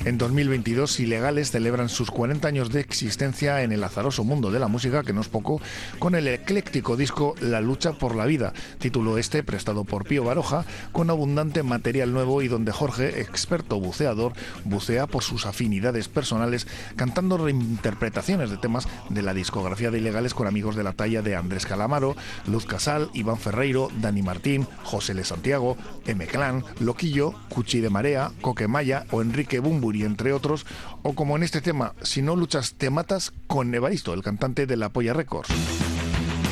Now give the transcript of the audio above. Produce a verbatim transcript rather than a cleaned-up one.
En dos mil veintidós, Ilegales celebran sus cuarenta años de existencia en el azaroso mundo de la música, que no es poco, con el ecléctico disco La lucha por la vida, título este prestado por Pío Baroja, con abundante material nuevo y donde Jorge, experto buceador, bucea por sus afinidades personales, cantando reinterpretaciones de temas de la discografía de Ilegales con amigos de la talla de Andrés Calamaro, Luz Casal, Iván Ferreiro, Dani Martín, José L. Santiago, M. Clan, Loquillo, Cuchi de Marea, Coquemaya o Enrique Bumburi, entre otros, o como en este tema, Si no luchas te matas, con Evaristo, el cantante de La Polla Records.